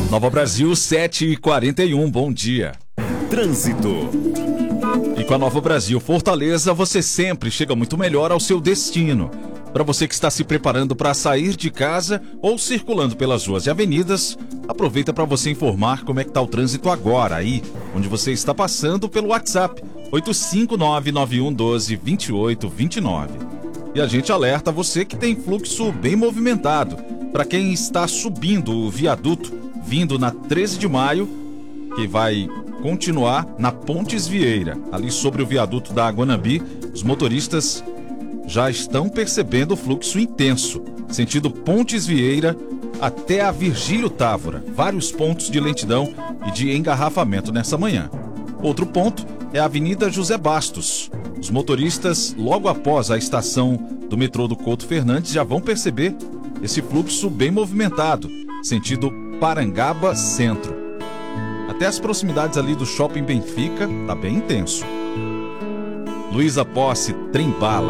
Nova Brasil, 7h41, bom dia. Trânsito. E com a Nova Brasil Fortaleza, você sempre chega muito melhor ao seu destino. Para você que está se preparando para sair de casa ou circulando pelas ruas e avenidas, aproveita para você informar como é que está o trânsito agora, aí onde você está passando pelo WhatsApp, 85991122829. E a gente alerta você que tem fluxo bem movimentado. Para quem está subindo o viaduto, vindo na 13 de maio, que vai continuar na Pontes Vieira, ali sobre o viaduto da Guanambi, os motoristas já estão percebendo o fluxo intenso, sentido Pontes Vieira até a Virgílio Távora, vários pontos de lentidão e de engarrafamento nessa manhã. Outro ponto é a Avenida José Bastos. Os motoristas, logo após a estação do metrô do Couto Fernandes, já vão perceber esse fluxo bem movimentado, sentido Parangaba Centro. Até as proximidades ali do Shopping Benfica, tá bem intenso. Luiza Posse, Trem Bala.